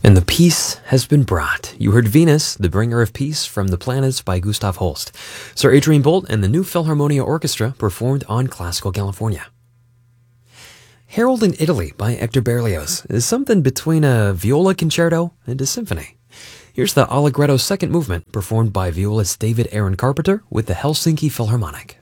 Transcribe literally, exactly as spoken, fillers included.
And the peace has been brought. You heard Venus, the bringer of peace from the planets by Gustav Holst. Sir Adrian Bolt and the New Philharmonia Orchestra performed on Classical California. Harold in Italy by Hector Berlioz is something between a viola concerto and a symphony. Here's the Allegretto second movement performed by violist David Aaron Carpenter with the Helsinki Philharmonic.